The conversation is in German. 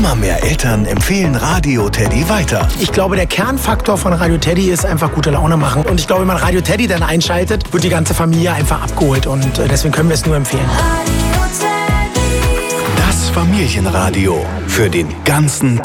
Immer mehr Eltern empfehlen Radio Teddy weiter. Ich glaube, der Kernfaktor von Radio Teddy ist einfach gute Laune machen. Und ich glaube, wenn man Radio Teddy dann einschaltet, wird die ganze Familie einfach abgeholt. Und deswegen können wir es nur empfehlen. Das Familienradio für den ganzen